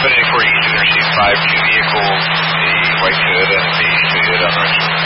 784 East, Interstate 5, two vehicles, a white Toyota and a beige Toyota on the register.